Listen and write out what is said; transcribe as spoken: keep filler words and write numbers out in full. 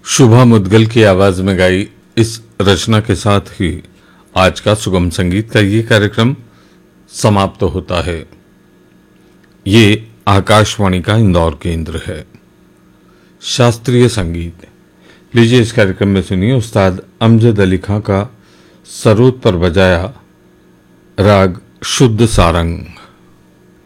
शुभा मुद्गल की आवाज में गाई इस रचना के साथ ही आज का सुगम संगीत का ये कार्यक्रम समाप्त तो होता है। ये आकाशवाणी का इंदौर केंद्र है। शास्त्रीय संगीत लीजिए, इस कार्यक्रम में सुनिए उस्ताद अमजद अली खां का सरोद पर बजाया राग शुद्ध सारंग।